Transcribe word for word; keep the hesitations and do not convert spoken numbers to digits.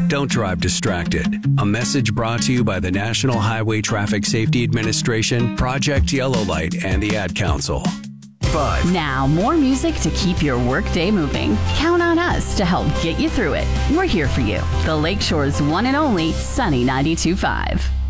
Don't drive distracted. A message brought to you by the National Highway Traffic Safety Administration, Project Yellow Light, and the Ad Council. Five. Now, more music to keep your workday moving. Count on us to help get you through it. We're here for you. The Lakeshore's one and only Sunny ninety-two point five.